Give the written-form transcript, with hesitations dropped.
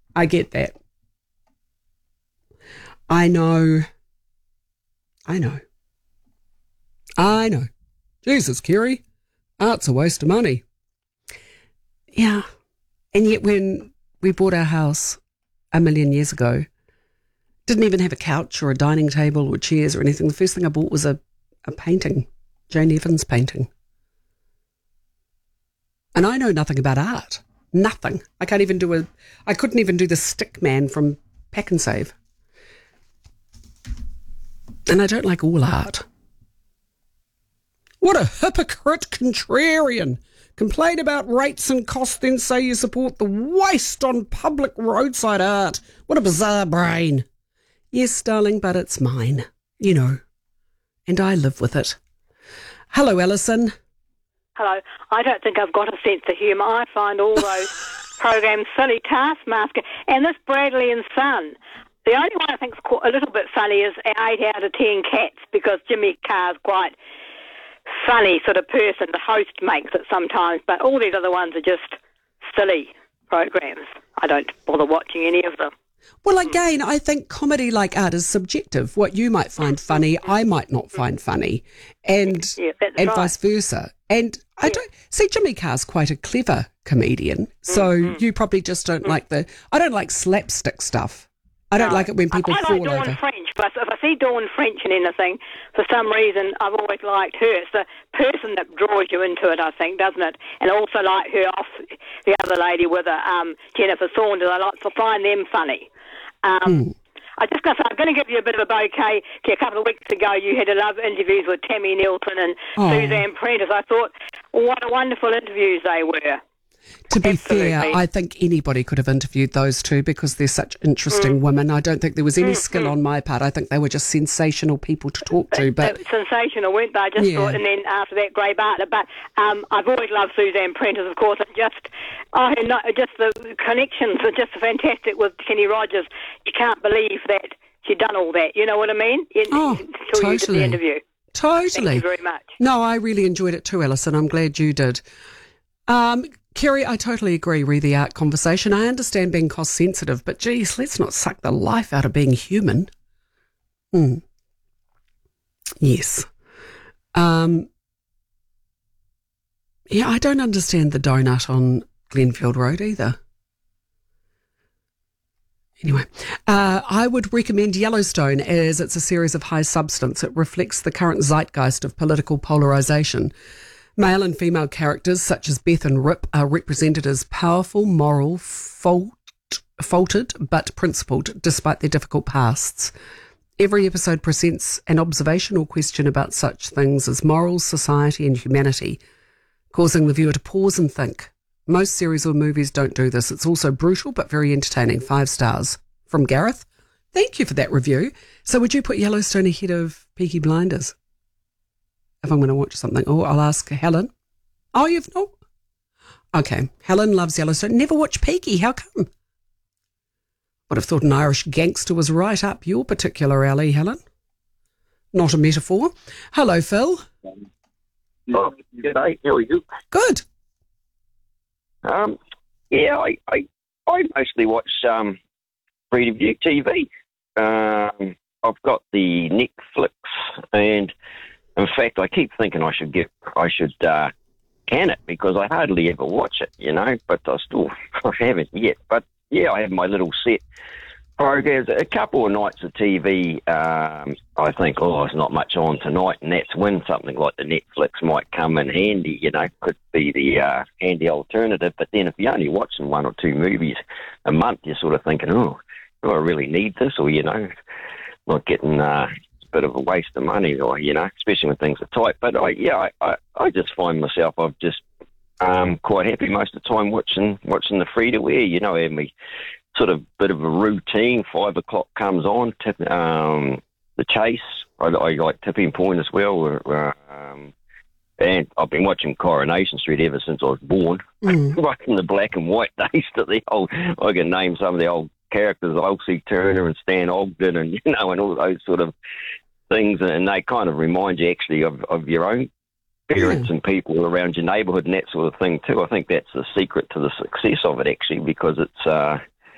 I get that. I know. Jesus, Kerry, art's a waste of money. Yeah. And yet when we bought our house a million years ago, didn't even have a couch or a dining table or chairs or anything. The first thing I bought was a painting, Jane Evans painting. And I know nothing about art. Nothing. I couldn't even do the stick man from Pack and Save. And I don't like all art. What a hypocrite contrarian. Complain about rates and costs, then say you support the waste on public roadside art. What a bizarre brain. Yes, darling, but it's mine, you know, and I live with it. Hello, Alison. Hello. I don't think I've got a sense of humour. I find all those programs silly. Taskmaster and this Bradley and Son. The only one I think's a little bit funny is 8 out of 10 Cats, because Jimmy Carr's quite funny sort of person. The host makes it sometimes, but all these other ones are just silly programs. I don't bother watching any of them. Well, again, I think comedy, like art, is subjective. What you might find funny, I might not find funny, and right. vice versa. And I don't see Jimmy Carr's quite a clever comedian, so you probably just don't like I don't like slapstick stuff. I don't like it when people fall over. I like Dawn French, but if I see Dawn French in anything, for some reason, I've always liked her. It's the person that draws you into it, I think, doesn't it? And I also like her off, the other lady with her, Jennifer Saunders. I like to find them funny. I just got to say, I'm going to give you a bit of a bouquet. A couple of weeks ago, you had a love interviews with Tammy Nielsen and Suzanne Prentice. I thought, what a wonderful interviews they were. To be fair, I think anybody could have interviewed those two because they're such interesting women. I don't think there was any skill on my part. I think they were just sensational people to talk to. But sensational, weren't they? I just thought, and then after that, Grey Bartlett. But I've always loved Suzanne Prentice, of course, and just the connections are just fantastic with Kenny Rogers. You can't believe that she'd done all that. You know what I mean? Totally. You did the interview. Totally. Thank you very much. No, I really enjoyed it too, Alison. I'm glad you did. Kerry, I totally agree, re the art conversation. I understand being cost sensitive, but geez, let's not suck the life out of being human. Yes. I don't understand the donut on Glenfield Road either. Anyway, I would recommend Yellowstone as it's a series of high substance. It reflects the current zeitgeist of political polarisation. Male and female characters such as Beth and Rip are represented as powerful, moral, faulted but principled despite their difficult pasts. Every episode presents an observational question about such things as morals, society and humanity, causing the viewer to pause and think. Most series or movies don't do this. It's also brutal but very entertaining. 5 stars. From Gareth. Thank you for that review. So would you put Yellowstone ahead of Peaky Blinders? If I'm going to watch something. Oh, I'll ask Helen. Oh, you've not? Okay. Helen loves Yellowstone. Never watched Peaky. How come? Would have thought an Irish gangster was right up your particular alley, Helen. Not a metaphor. Hello, Phil. Oh, g'day. How are you? Good. I mostly watch Freedom View TV. I've got the Netflix, and in fact, I keep thinking I should can it because I hardly ever watch it, you know. But I haven't yet. But yeah, I have my little set programs. A couple of nights of TV. I think, it's not much on tonight, and that's when something like the Netflix might come in handy. You know, could be the handy alternative. But then if you're only watching 1 or 2 movies a month, you're sort of thinking, do I really need this? Or not getting bit of a waste of money, or especially when things are tight. But I just find myself I've just quite happy most of the time watching the free to air. And we sort of bit of a routine. 5 o'clock comes on. The Chase. I like Tipping Point as well. And I've been watching Coronation Street ever since I was born. Right from the black and white days to the old. I can name some of the old characters, Elsie Turner and Stan Ogden, and and all those sort of things, and they kind of remind you actually of your own parents and people around your neighbourhood and that sort of thing too. I think that's the secret to the success of it actually, because it's